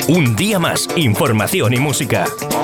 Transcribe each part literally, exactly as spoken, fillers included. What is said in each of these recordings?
Un día más, información y música.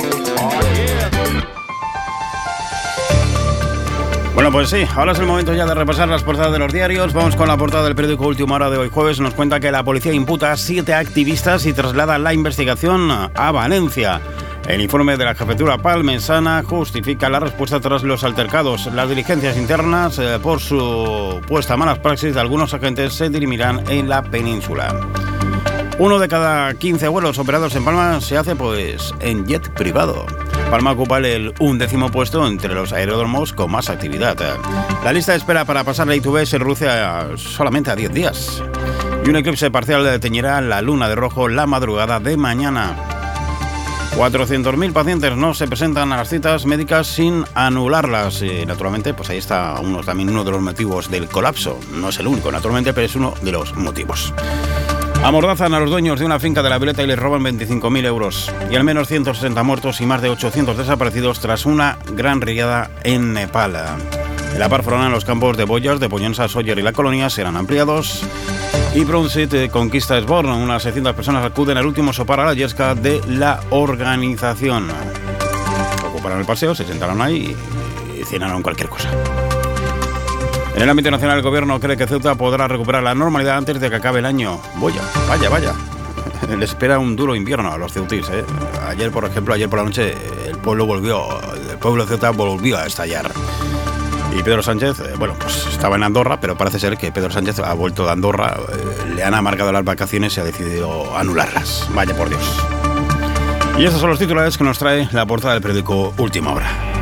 Bueno, pues sí, ahora es el momento ya de repasar las portadas de los diarios. Vamos con la portada del periódico Última Hora de hoy jueves. Nos cuenta que la policía imputa a siete activistas y traslada la investigación a Valencia. El informe de la jefatura palmesana justifica la respuesta tras los altercados. Las diligencias internas eh, por supuesta malas praxis de algunos agentes se dirimirán en la península. Uno de cada quince vuelos operados en Palma se hace pues en jet privado. Palma ocupa el undécimo puesto entre los aeródromos con más actividad. La lista de espera para pasar la I T V se reduce a solamente a diez días. Y un eclipse parcial teñirá la luna de rojo la madrugada de mañana. cuatrocientos mil pacientes no se presentan a las citas médicas sin anularlas. Y naturalmente, pues ahí está uno, también uno de los motivos del colapso. No es el único, naturalmente, pero es uno de los motivos. Amordazan a los dueños de una finca de La Vileta y les roban veinticinco mil euros. Y al menos ciento sesenta muertos y más de ochocientos desaparecidos tras una gran riada en Nepal. El Aparfront en los campos de Boyas, de Pollensa, Sóller y La Colonia serán ampliados. Y Brunsit conquista Esborn. Unas seiscientas personas acuden al último sopar a la yesca de la organización. Ocuparon el paseo, se sentaron ahí y cenaron cualquier cosa. En el ámbito nacional, el gobierno cree que Ceuta podrá recuperar la normalidad antes de que acabe el año. Vaya, vaya, vaya. Les espera un duro invierno a los ceutíes, ¿eh? Ayer, por ejemplo, ayer por la noche, el pueblo volvió, el pueblo de Ceuta volvió a estallar. Y Pedro Sánchez, eh, bueno, pues estaba en Andorra, pero parece ser que Pedro Sánchez ha vuelto de Andorra, eh, le han amargado las vacaciones y ha decidido anularlas. Vaya por Dios. Y estos son los titulares que nos trae la portada del periódico Última Hora.